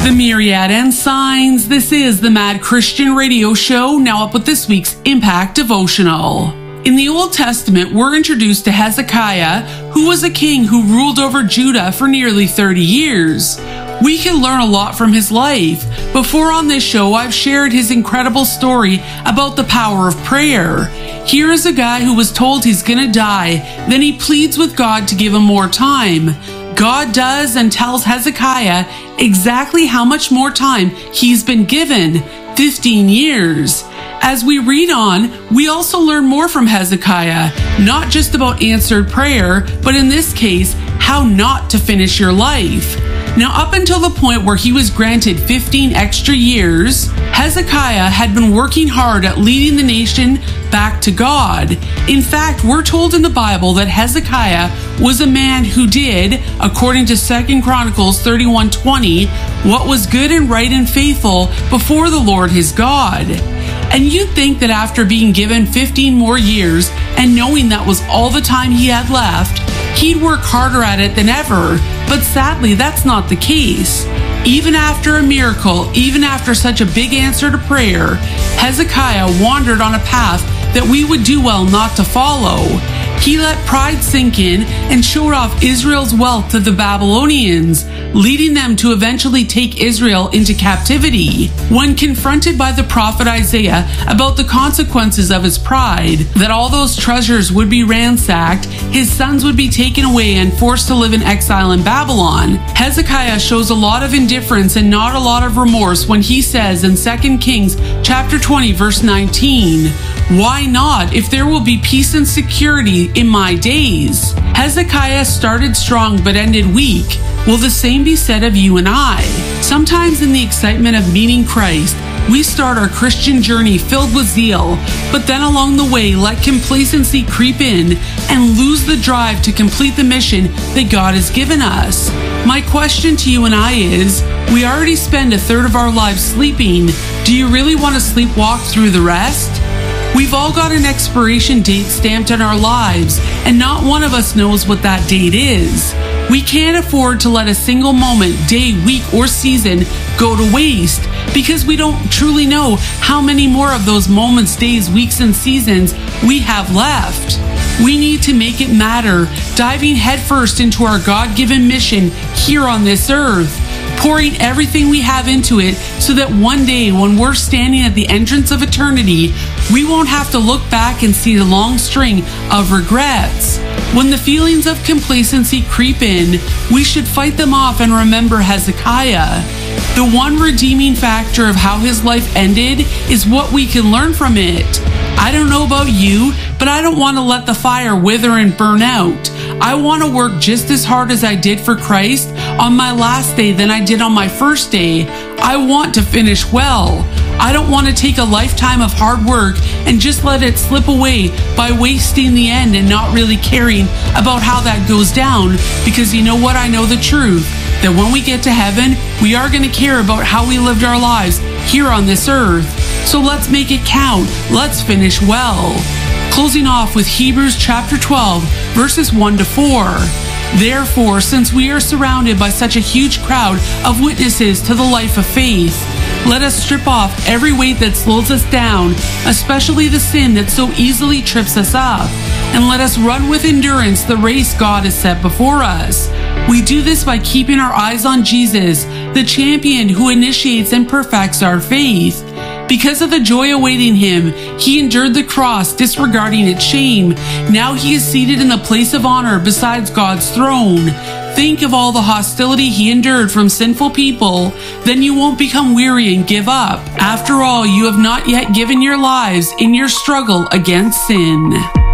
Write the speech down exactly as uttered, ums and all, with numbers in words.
The myriad and signs. This is the Mad Christian Radio Show, now up with this week's Impact Devotional. In the Old Testament, we're introduced to Hezekiah, who was a king who ruled over Judah for nearly thirty years. We can learn a lot from his life. Before on this show, I've shared his incredible story about the power of prayer. Here is a guy who was told he's gonna die, then he pleads with God to give him more time. God does and tells Hezekiah exactly how much more time he's been given, fifteen years. As we read on, we also learn more from Hezekiah, not just about answered prayer, but in this case, how not to finish your life. Now, up until the point where he was granted fifteen extra years, Hezekiah had been working hard at leading the nation back to God. In fact, we're told in the Bible that Hezekiah was a man who did, according to Second Chronicles thirty-one twenty, what was good and right and faithful before the Lord his God. And you'd think that after being given fifteen more years and knowing that was all the time he had left, he'd work harder at it than ever. But sadly, that's not the case. Even after a miracle, even after such a big answer to prayer, Hezekiah wandered on a path that we would do well not to follow. He let pride sink in and showed off Israel's wealth to the Babylonians, leading them to eventually take Israel into captivity. When confronted by the prophet Isaiah about the consequences of his pride, that all those treasures would be ransacked, his sons would be taken away and forced to live in exile in Babylon, Hezekiah shows a lot of indifference and not a lot of remorse when he says in Second Kings chapter twenty verse nineteen, "Why not, if there will be peace and security in my days?" Hezekiah started strong but ended weak. Will the same be said of you and I? Sometimes in the excitement of meeting Christ, we start our Christian journey filled with zeal, but then along the way let complacency creep in and lose the drive to complete the mission that God has given us. My question to you and I is, we already spend a third of our lives sleeping. Do you really want to sleepwalk through the rest? We've all got an expiration date stamped in our lives, and not one of us knows what that date is. We can't afford to let a single moment, day, week, or season go to waste because we don't truly know how many more of those moments, days, weeks, and seasons we have left. We need to make it matter, diving headfirst into our God-given mission here on this earth, pouring everything we have into it so that one day when we're standing at the entrance of eternity, we won't have to look back and see the long string of regrets. When the feelings of complacency creep in, we should fight them off and remember Hezekiah. The one redeeming factor of how his life ended is what we can learn from it. I don't know about you, but I don't want to let the fire wither and burn out. I want to work just as hard as I did for Christ on my last day than I did on my first day. I want to finish well. I don't want to take a lifetime of hard work and just let it slip away by wasting the end and not really caring about how that goes down, because you know what? I know the truth, that when we get to heaven, we are going to care about how we lived our lives here on this earth. So let's make it count. Let's finish well. Closing off with Hebrews chapter twelve, verses one to four. Therefore, since we are surrounded by such a huge crowd of witnesses to the life of faith, let us strip off every weight that slows us down, especially the sin that so easily trips us up, and let us run with endurance the race God has set before us. We do this by keeping our eyes on Jesus, the champion who initiates and perfects our faith. Because of the joy awaiting him, he endured the cross, disregarding its shame. Now he is seated in the place of honor beside God's throne. Think of all the hostility he endured from sinful people. Then you won't become weary and give up. After all, you have not yet given your lives in your struggle against sin.